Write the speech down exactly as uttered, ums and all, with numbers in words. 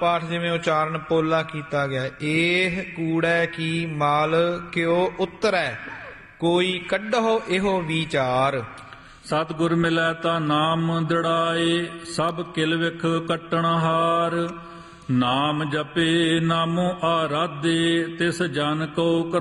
ਪਾਠ ਜਿਵੇਂ ਉਚਾਰਨ ਪੋਲਾ ਕੀਤਾ ਗਿਆ। ਇਹ ਕੂੜੈ ਕੀ ਮਾਲ ਕਿਉ ਉਤਰੈ, ਕੋਈ ਕੱਢੋ ਇਹੋ ਵਿਚਾਰ। ਸਤਿਗੁਰ ਮਿਲੈ ਤਾਂ ਨਾਮ ਦ੍ਰਿੜਾਏ, ਸਭ ਕਿਲ ਵਿਖ ਕੱਟਣ ਹਾਰ। ਨਾਮ ਜਪੇ ਨਾਮੋ ਆਰਾਧੇ, ਤਿਸ ਜਨ ਕੋ